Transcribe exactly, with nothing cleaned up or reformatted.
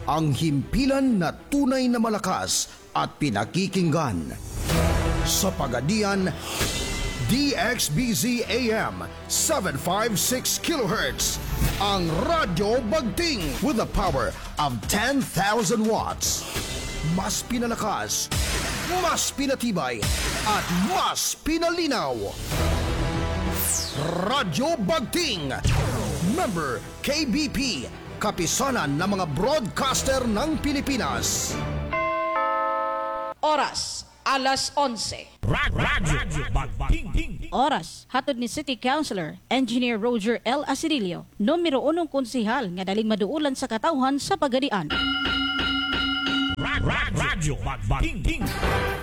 ang himpilan na tunay na malakas at pinakikinggan. Sa Pagadian, D X B Z A M seven fifty-six kilohertz, ang Radyo Bagting with a power of ten thousand watts. Mas pinalakas, mas pinatibay, at mas pinalinaw. Radyo Bagting, member K B P, kapisanan ng mga broadcaster ng Pilipinas. Oras, alas onse. Radyo Bagting. Oras, hatod ni City Councilor Engineer Roger L. Asirilio, numero unong konsihal nga daling maduulan sa katawhan sa Pagadian. Radyo Bagting.